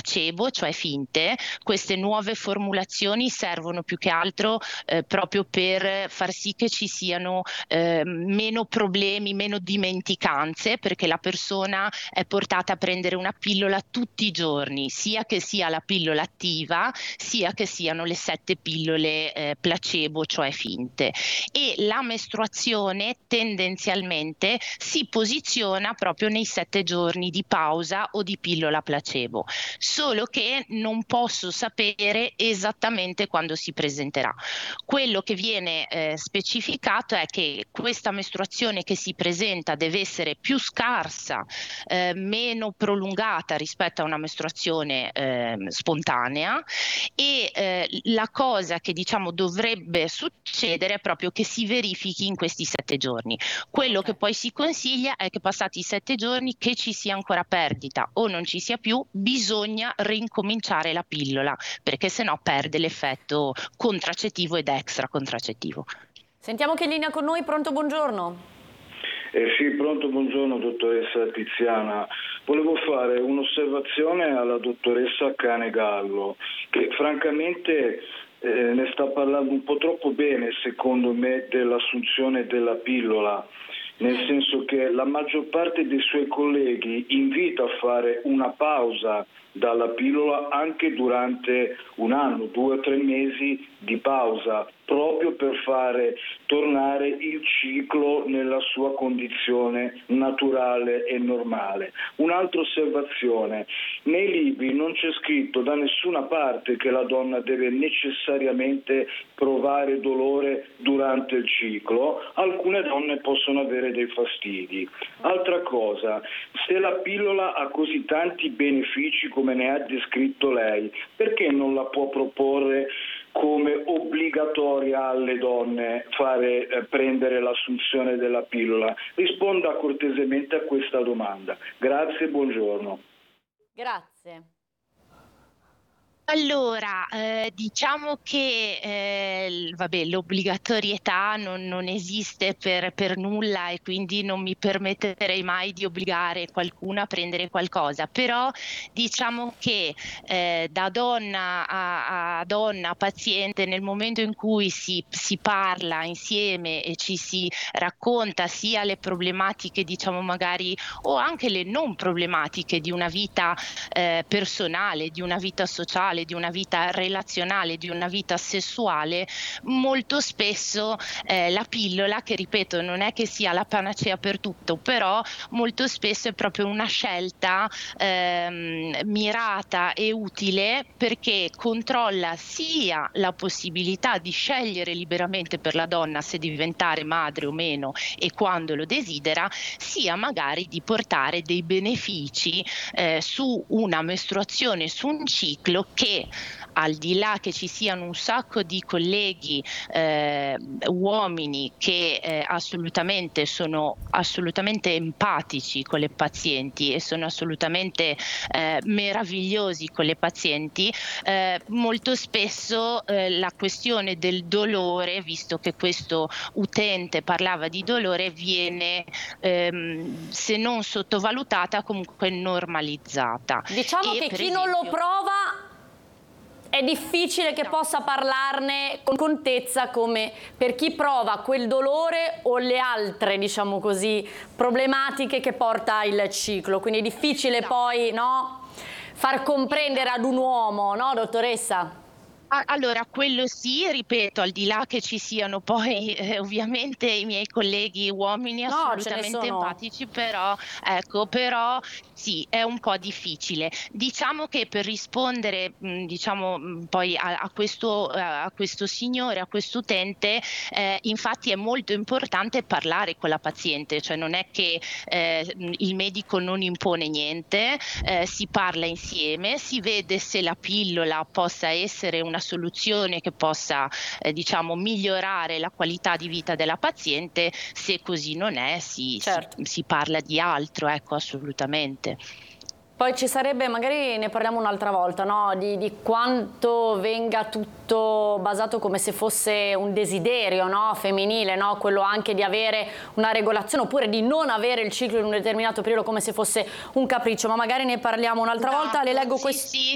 placebo, cioè finte. Queste nuove formulazioni servono più che altro proprio per far sì che ci siano meno problemi, meno dimenticanze, perché la persona è portata a prendere una pillola tutti i giorni, sia che sia la pillola attiva, sia che siano le 7 pillole placebo, cioè finte. E la mestruazione tendenzialmente si posiziona proprio nei 7 giorni di pausa o di pillola placebo, solo che non posso sapere esattamente quando si presenterà. Quello che viene specificato è che questa mestruazione che si presenta deve essere più scarsa, meno prolungata rispetto a una mestruazione spontanea, e la cosa che diciamo dovrebbe succedere è proprio che si verifichi in questi 7 giorni. Quello che poi si consiglia è che passati i 7 giorni, che ci sia ancora perdita o non ci sia più, bisogna rincominciare la pillola, perché sennò perde l'effetto contraccettivo ed extra contraccettivo. Sentiamo chi è in linea con noi. Pronto, buongiorno. Sì, pronto, buongiorno dottoressa Tiziana. Volevo fare un'osservazione alla dottoressa Canegallo, che francamente ne sta parlando un po' troppo bene, secondo me, dell'assunzione della pillola, nel senso che la maggior parte dei suoi colleghi invita a fare una pausa dalla pillola anche durante un anno, 2 o 3 mesi di pausa, proprio per fare tornare il ciclo nella sua condizione naturale e normale. Un'altra osservazione: nei libri non c'è scritto da nessuna parte che la donna deve necessariamente provare dolore durante il ciclo. Alcune donne possono avere dei fastidi. Altra cosa, se la pillola ha così tanti benefici come ne ha descritto lei, perché non la può proporre come obbligatoria alle donne prendere l'assunzione della pillola? Risponda cortesemente a questa domanda. Grazie e buongiorno. Grazie. Allora, diciamo che l'obbligatorietà non esiste per nulla, e quindi non mi permetterei mai di obbligare qualcuno a prendere qualcosa, però diciamo che da donna a donna, paziente, nel momento in cui si parla insieme e ci si racconta sia le problematiche, diciamo magari, o anche le non problematiche di una vita personale, di una vita sociale, di una vita relazionale, di una vita sessuale, molto spesso la pillola, che ripeto non è che sia la panacea per tutto, però molto spesso è proprio una scelta mirata e utile, perché controlla sia la possibilità di scegliere liberamente per la donna se diventare madre o meno e quando lo desidera, sia magari di portare dei benefici su una mestruazione, su un ciclo che, al di là che ci siano un sacco di colleghi uomini che assolutamente sono assolutamente empatici con le pazienti e sono assolutamente meravigliosi con le pazienti, molto spesso la questione del dolore, visto che questo utente parlava di dolore, viene se non sottovalutata, comunque normalizzata. Diciamo che chi non lo prova è difficile che possa parlarne con contezza, come per chi prova quel dolore o le altre, diciamo così, problematiche che porta il ciclo. Quindi è difficile poi, no, far comprendere ad un uomo, no, dottoressa? Allora, quello sì, ripeto, al di là che ci siano poi ovviamente i miei colleghi uomini assolutamente empatici, però sì, è un po' difficile. Diciamo che per rispondere poi a questo signore, a questo utente, infatti è molto importante parlare con la paziente, cioè non è che il medico non impone niente, si parla insieme, si vede se la pillola possa essere una soluzione che possa migliorare la qualità di vita della paziente. Se così non è, si parla di altro, ecco, assolutamente. Poi ci sarebbe, magari ne parliamo un'altra volta, no? Di quanto venga tutto basato come se fosse un desiderio, no? Femminile, no? Quello anche di avere una regolazione, oppure di non avere il ciclo in un determinato periodo come se fosse un capriccio, ma magari ne parliamo un'altra volta. Le leggo sì,